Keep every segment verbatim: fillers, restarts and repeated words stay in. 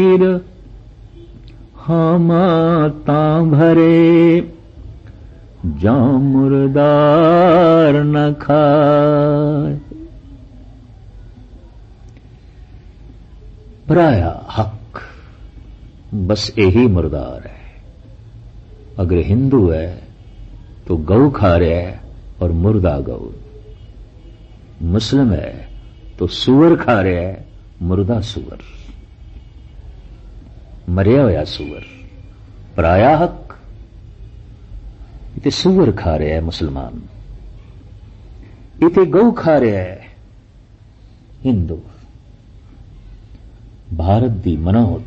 पीर हम तां भरे, जा मुर्दार न खाए। पराया हक बस यही मुर्दार है। अगर हिंदू है तो गौ खा रहा है और मुर्दा गौ, मुस्लिम है तो सूअर खा रहा है, मुर्दा सूअर, मरिया होया सूअर। पराया हक इते सूअर खा रहा है मुसलमान, इते गौ खा रहा है हिंदू। भारत दी मनाहत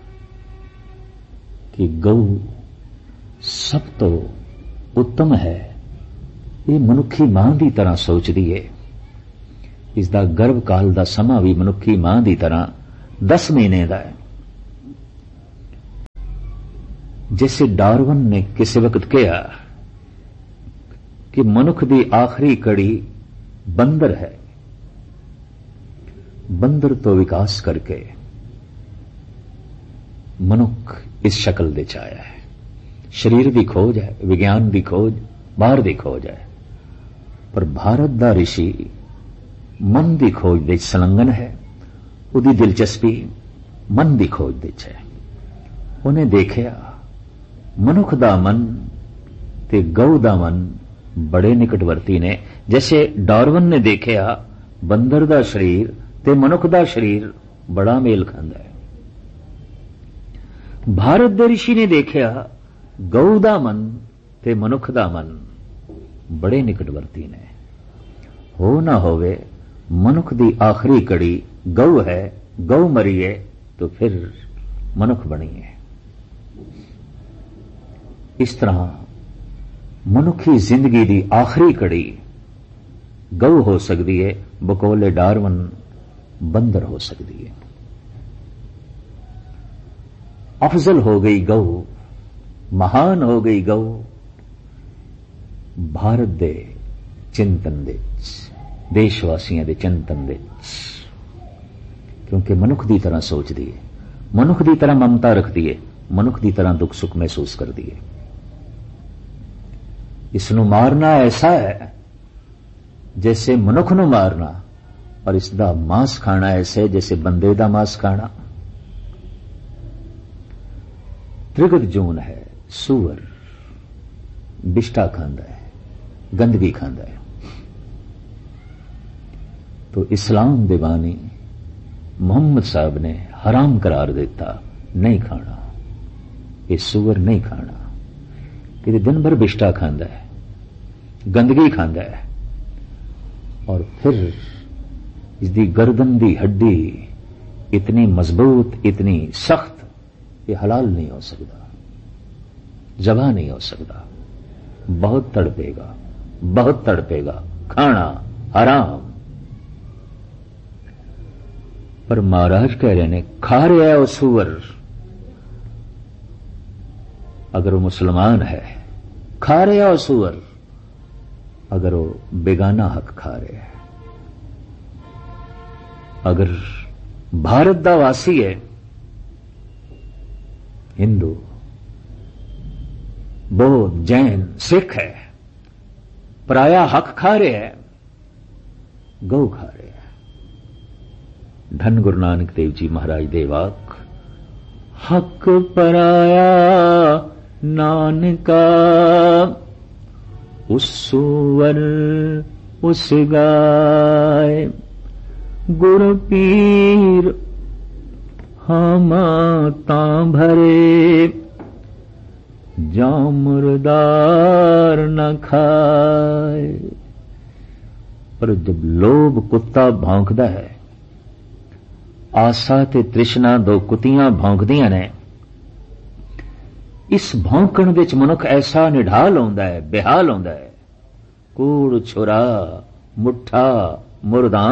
कि गौ सब तो उत्तम है, ये मनुखी मां दी तरह सोचदी है। इसदा गर्भ काल दा समा भी मनुखी मां दी तरह दस महीने दा है। जैसे डार्विन ने किसी वक्त कहा कि मनुख दी आखिरी कड़ी बंदर है, बंदर तो विकास करके मनुख इस शक्ल दे च आया है। शरीर दी खोज है, विज्ञान दी खोज, बाहर दी खोज है, पर भारत दा ऋषि मन दी खोज दे संलग्न है। उदी दिलचस्पी मन दी खोज दे है। उन्हें देखिया मनुख दा मन ते गौ दा मन बड़े निकटवर्ती ने। जैसे डार्विन ने देखिया बंदर दा शरीर ते मनुख दा शरीर बड़ा मेल खांदा है। भारत दे ऋषि ने देखिया गौ दा मन ते मनुख दा मन बड़े निकटवर्ती ने। हो ना होवे मनुख दी आखिरी कड़ी गौ है, गौ मरीए तो फिर मनुख बनीए। इस तरह मनुखी जिंदगी दी आखिरी कड़ी गौ हो सकती है, बकोले डार्विन बंदर हो सकती है। अफजल हो गई गौ, महान हो गई गौ भारत दे चिंतन दे, देशवासियों दे चिंतन दे, क्योंकि मनुख दी तरह सोचती है, मनुख दी तरह ममता रखती है, मनुख दी तरह दुख सुख महसूस करती है। इसनू मारना ऐसा है जैसे मनुख नू मारना, और इसदा मांस खाना ऐसे जैसे बंदे दा मांस खाना। त्रिगत जून है, सूअर बिष्टा खांदा है, गंदगी खांदा है। तो इस्लाम दे बानी मोहम्मद साहब ने हराम करार देता, नहीं खाना, ये सूअर नहीं खाना। कि दिन भर बिष्टा खांदा है, गंदगी खांदा है, और फिर इसकी गर्दन दी हड्डी इतनी मजबूत, इतनी सख्त, ये हलाल नहीं हो सकता, जबा नहीं हो सकता। बहुत तड़पेगा, बहुत तड़पेगा, खाना हराम। पर महाराज कह रहे ने खा रहा है वो सूअर, अगर वो मुसलमान है, खा रहा है वो सूअर, अगर वो बेगाना हक खा रहे है। अगर भारत दा वासी है, हिंदू, बौद्ध, जैन, सिख है, पराया हक खा रहे है, गौ खा रहे है। धन गुरु नानक देव जी महाराज दे वाक, हक पराया नानका, उस सूअर उस गाय, गुरु पीर हम तां भरे, जा मुर्दार न खाए। पर जब लोभ कुत्ता भौंकदा है, आसा ते तृष्णा दो कुत्तियां भौंकदियां ने, इस भौंकण विच मनुख ऐसा निढाल होंदा है, बेहाल होंदा है। कूड़ छुरा मुठा मुर्दा,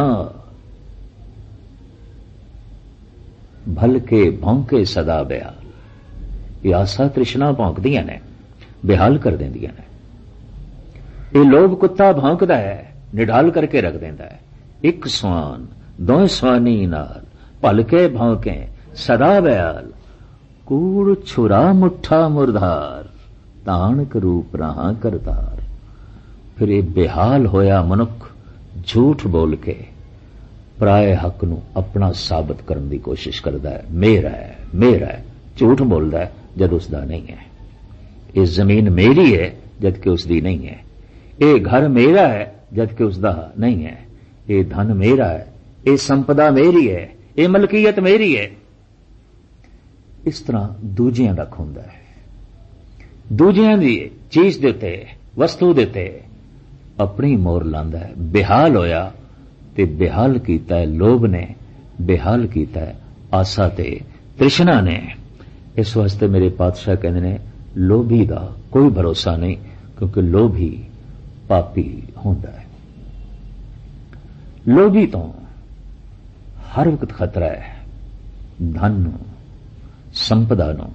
भलके भौंके सदा बेहाल। ये आसा तृष्णा भौंकदियां ने, बेहाल कर देंदियां ने। ये लोभ कुत्ता भौंकदा है, निढाल करके रख देंदा है। एक स्वान दो स्वानी नाल भलके भौंके, सदा बयाल कूड़ छुरा मुठा मुरधार ताणक रूप रहा करतार। फिर ये बेहाल होया मनुख झूठ बोल के पराए हक नूं अपना साबित करने की कोशिश करता है। मेरा है मेरा है, झूठ बोलता है जद उसका नहीं है। ये जमीन मेरी है जबकि उसकी नहीं है। ये घर मेरा है जबकि उसका नहीं है। ये धन मेरा है, ये संपदा मेरी है, ये मलकीयत मेरी है। इस तरह दूजियां दा खुंदा है। दूजियां दी चीज दे उत्ते वस्तु दे उत्ते अपनी मोहर लांदा है। बेहाल होया ते बेहाल कीता है लोभ ने, बेहाल कीता है आसा ते तृष्णा ने। इस वास्ते मेरे पातशाह कहते ने लोभी दा कोई भरोसा नहीं, क्योंकि लोभी पापी होंदा है। लोभी तो हर वक्त खतरा है, धन नूं, संपदा नूं,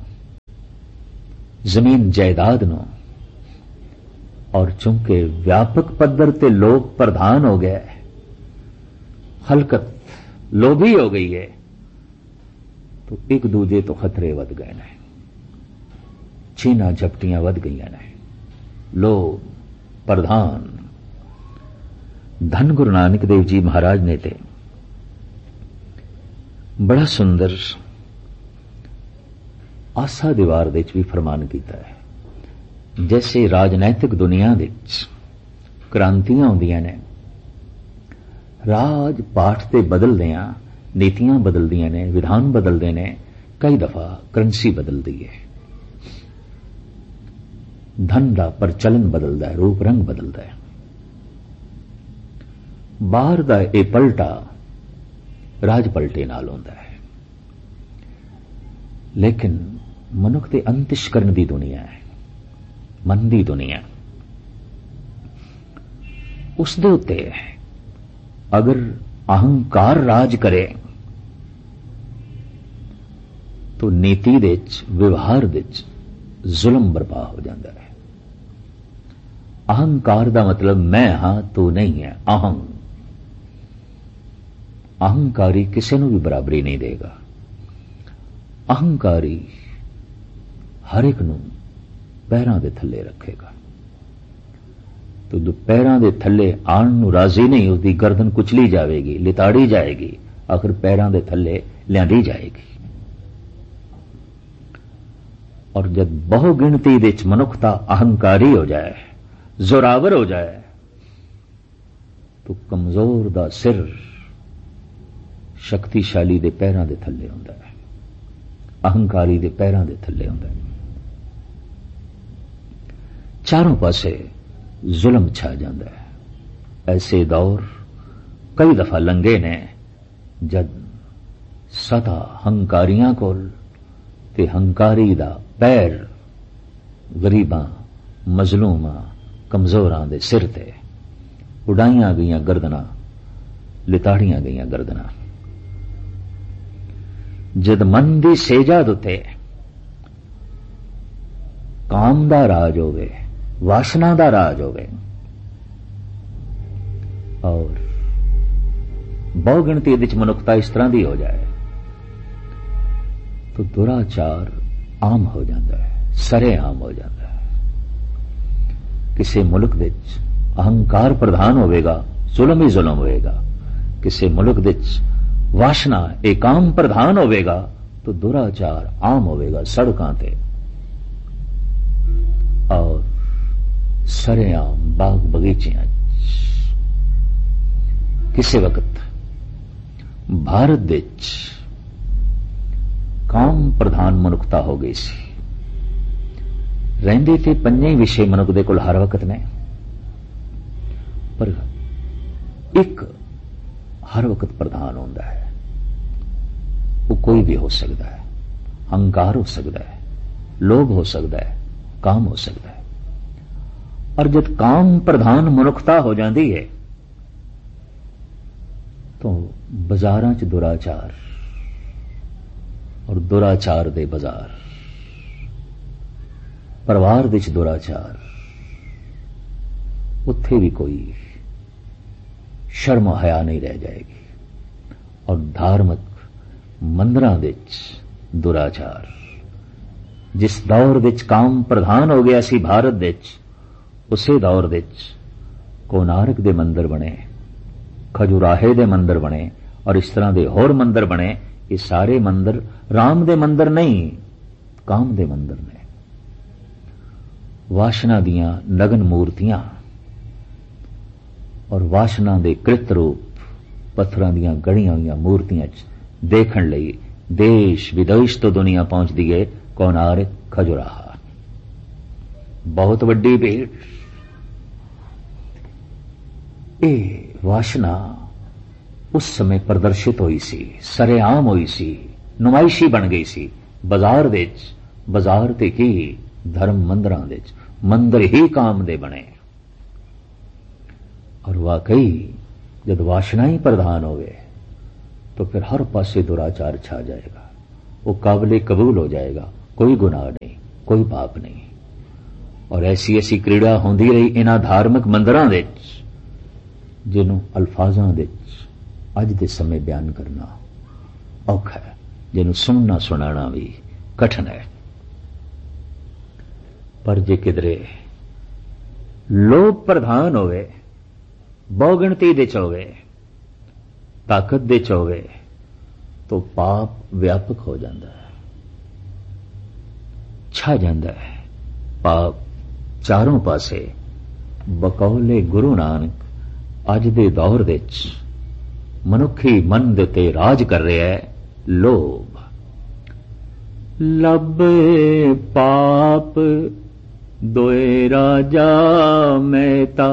जमीन जायदाद नूं। और चूंकि व्यापक पद्धर ते लोग प्रधान हो गए, हलकत लोभी हो गई है, तो एक दूजे तो खतरे वध गए ने, छीना झपटियां वध गई ने। लोग प्रधान। धन गुरु नानक देव जी महाराज ने ते बड़ा सुंदर आसा दीवार दे भी फरमान किया है। जैसे राजनैतिक दुनिया दे क्रांतियां होंदियां ने, राज पाठ ते बदलदियां, नीतियां बदलदियां ने, विधान बदलदे ने, कई दफा करंसी बदलदी है, धन का प्रचलन बदलता है, रूप रंग बदलता है। बाहर का यह पलटा राज पलटे नाल होंदा है। लेकिन मनुख के अंतਿਸ਼ਕਰਨ की दुनिया है, मन की दुनिया, उस दे उत्ते अगर अहंकार राज करे तो नीति दे व्यवहार दे जुल्म बर्पा हो जाता है। अहंकार का मतलब मैं हां तू नहीं है। अहं अहंकारी किसी को भी बराबरी नहीं देगा। अहंकारी हर एक नूं पैरां दे थल्ले रखेगा। तो जो पैरां दे थल्ले आण नूं राजी नहीं, उसकी गर्दन कुचली जाएगी, लिताड़ी जाएगी, आखिर पैरां दे थल्ले लियांदी जाएगी। और जब बहु गिणती दे च मनुखता अहंकारी हो जाए, जोरावर हो जाए, तो कमजोर दा सिर शक्तिशाली दे पैरां दे थल्ले हुंदा है, अहंकारी दे पैरां दे थल्ले हुंदा है। चारों पासे जुल्म छा जाता है। ऐसे दौर कई दफा लंघे ने जद सदा हंकारियां कोल ते हंकारी दा पैर गरीबां, मजलूमां, कमजोरां दे सिर ते उड़ाइयां गईयां गर्दनां, लिताड़ियां गईयां गर्दनां। जद मन दी सेजा उत्ते काम दा राज होवे, वासना दा राज होवे, और बहु गिणती विच मनुखता इस तरह की हो जाए, तो दुराचार आम हो जाता है, सरे आम हो जाता है। किसी मुल्क विच अहंकार प्रधान होवेगा, जुल्म ही जुल्म होएगा। किसी मुल्क विच वासना एकाम प्रधान होवेगा, तो दुराचार आम होवेगा सड़कां ते, और सरेआम बाग बगीचियां। किसी वक्त भारत विच काम प्रधान मनुखता हो गई सी। रहिंदे ते पंजे ही विषय मनुख दे कोल हर वक्त ने, पर एक हर वक्त प्रधान होंदा है। वो कोई भी हो सकता है, हंकार हो सकता है, लोभ हो सकता है, काम हो सकता है। और जब काम प्रधान मनुखता हो जाती है, तो बाजारां च दुराचार और दुराचार दे बाजार, परिवार विच दुराचार, उत्थे भी कोई शर्म हया नहीं रह जाएगी। और धार्मिक ਮੰਦਰਾਂ ਵਿੱਚ ਦੁਰਾਚਾਰ। ਜਿਸ ਦੌਰ ਵਿੱਚ ਕਾਮ ਪ੍ਰਧਾਨ ਹੋ ਗਿਆ ਸੀ ਭਾਰਤ ਵਿੱਚ, ਉਸੇ ਦੌਰ ਵਿੱਚ ਕੋਨਾਰਕ ਦੇ ਮੰਦਰ ਬਣੇ, ਖਜੁਰਾਹੇ ਦੇ ਮੰਦਰ ਬਣੇ, ਔਰ ਇਸ ਤਰ੍ਹਾਂ ਦੇ ਹੋਰ ਮੰਦਰ ਬਣੇ। ਇਹ ਸਾਰੇ ਮੰਦਰ ਰਾਮ ਦੇ ਮੰਦਰ ਨਹੀਂ, ਕਾਮ ਦੇ ਮੰਦਰ ਨੇ। ਵਾਸ਼ਨਾ ਦੀਆਂ ਨਗਨ ਮੂਰਤੀਆਂ ਔਰ ਵਾਸ਼ਨਾ ਦੇ ਕ੍ਰਿਤ ਰੂਪ ਪੱਥਰਾਂ ਦੀਆਂ ਗੜੀਆਂ ਹੋਈਆਂ ਮੂਰਤੀਆਂ ਚ ਦੇਖਣ ਲਈ ਦੇਸ਼ ਵਿਦੇਸ਼ ਤੋਂ ਦੁਨੀਆ ਪਹੁੰਚਦੀ ਹੈ। ਕੋਨਾਰਕ, ਖਜੁਰਾਹਾ, ਬਹੁਤ ਵੱਡੀ ਭੀੜ। ਇਹ ਵਾਸ਼ਨਾ ਉਸ ਸਮੇਂ ਪ੍ਰਦਰਸ਼ਿਤ ਹੋਈ ਸੀ, ਸਰੇਆਮ ਹੋਈ ਸੀ, ਨੁਮਾਇਸ਼ੀ ਬਣ ਗਈ ਸੀ ਬਾਜ਼ਾਰ ਵਿੱਚ। ਬਾਜ਼ਾਰ ਤੇ ਕੀ, ਧਰਮ ਮੰਦਰਾਂ ਵਿੱਚ। ਮੰਦਰ ਹੀ ਕਾਮ ਦੇ ਬਣੇ। ਔਰ ਵਾਕਈ ਜਦ ਵਾਸ਼ਨਾ ਹੀ ਪ੍ਰਧਾਨ ਹੋਵੇ तो फिर हर पासे दुराचार छा जाएगा। वो काबिले कबूल हो जाएगा, कोई गुनाह नहीं, कोई पाप नहीं। और ऐसी ऐसी क्रीड़ा होंदी रही इन्हां धार्मिक मंदिरां विच जिन्हों अल्फाजां विच अज दे समय बयान करना औखा है, जिन्हों सुनना सुनाना भी कठिन है। पर जे किधरे लोभ प्रधान होवे, बहुगिणती दे च होवे, ताकत दे च होवे, तो पाप व्यापक हो जाता है, छा जाता है पाप चारों पासे। बकौले गुरु नानक अज दे दौर विच मनुखी मन दे ते राज कर रहा है लोभ। लबे पाप दोए राजा मेहता,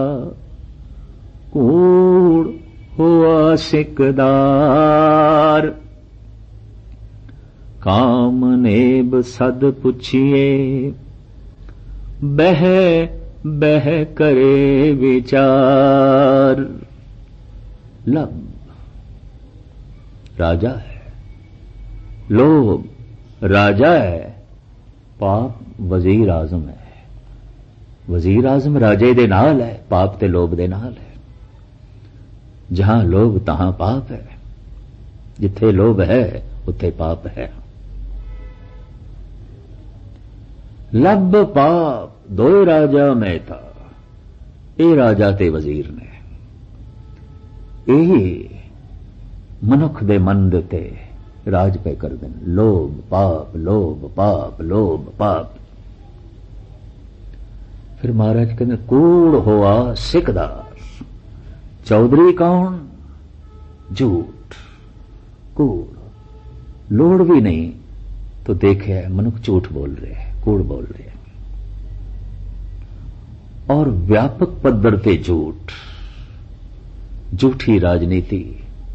कूड़ हुआ सिकदार। काम नेब सद पुछिए, बह बह करे विचार। लब राजा है, लोभ राजा है, पाप वजीर आजम है। वजीर आजम राजे दे नाल है, पाप ते लोभ दे नाल है। जहां लोभ तहां पाप है, जिथे लोभ है उथे पाप है। लब पाप दो राजा मैं था, ए राजा ते वजीर ने। यही मनुख दे मन दे ते राज पे कर देन। लोभ पाप, लोभ पाप, लोभ पाप। फिर महाराज कहते कूड़ होआ सिकदार। चौधरी कौन? झूठ, कूड़। लोड़ भी नहीं तो देखे मनुख झूठ बोल रहे हैं, कूड़ बोल रहे हैं। और व्यापक पद्धर पे झूठ, झूठी राजनीति,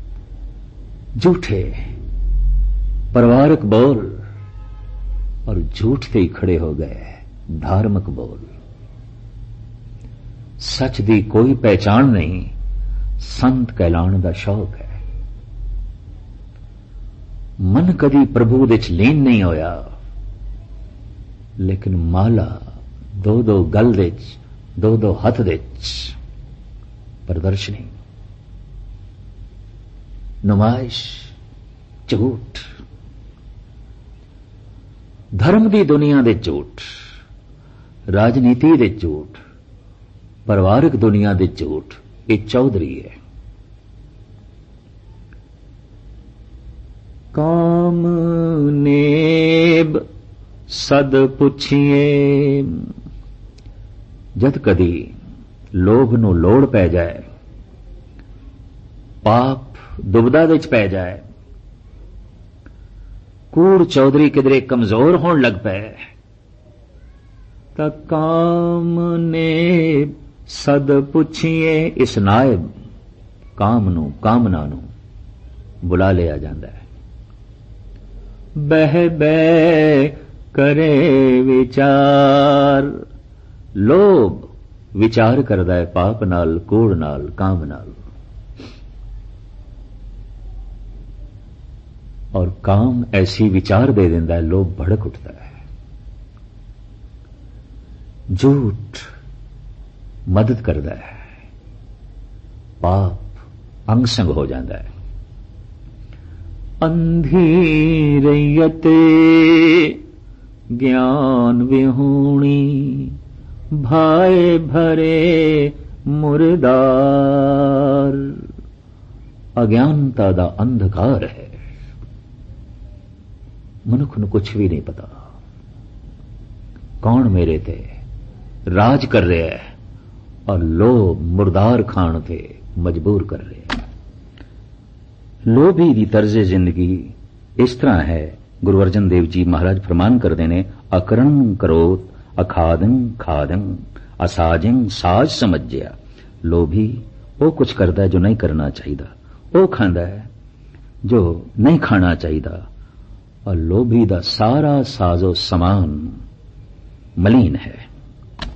झूठे परिवारक बोल, और झूठ से ही खड़े हो गए धार्मिक बोल। सच दी कोई पहचान नहीं, संत कहलाने का शौक है। मन कदी प्रभु दे च लीन नहीं होया, लेकिन माला दो दो गल दे च, दो दो हथ दे च, प्रदर्शनी, नुमाइश, झूठ। धर्म की दुनिया दे झूठ, राजनीति दे झूठ, परिवारक दुनिया दे झूठ। ये चौधरी है। काम नेब सद पुछिए। जद कदी लोभ नूं लोड़ पै जाए, पाप दुविधा विच पै जाए, कूड़ चौधरी किधरे कमजोर होने लग पे, तां काम नेब सद पुछिए। इस नायब काम नू, कामना नू बुला लिया जाता है। बह बह करे विचार। लोभ विचार करदा है पाप नाल, कूड़ नाल, काम नाल। और काम ऐसी विचार दे देंदा है, लोभ भड़क उठता है। झूठ मदद करता है, पाप अंग संग हो जाता है। अंधी रैयते ज्ञान विहूणी भाए भरे मुर्दार। अज्ञानता दा अंधकार है, मनुख ਨੂੰ कुछ भी नहीं पता कौन मेरे ते राज कर रहा है और लोभ मुर्दार खाण ते मजबूर कर रहा है। लोभी दी तर्जे जिंदगी इस तरह है। गुरु अर्जन देव जी महाराज फरमान करते ने, अकरण करोत अखादं खादं असाजं साज समझिया। लोभी वो कुछ करता है जो नहीं करना चाहिए, वो खांदा है जो नहीं खाना चाहिए, और लोभी दा सारा साजो समान मलीन है।